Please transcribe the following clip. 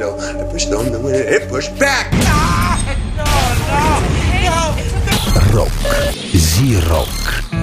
know. I pushed on the winner. It pushed back. Rock. Zi Rock.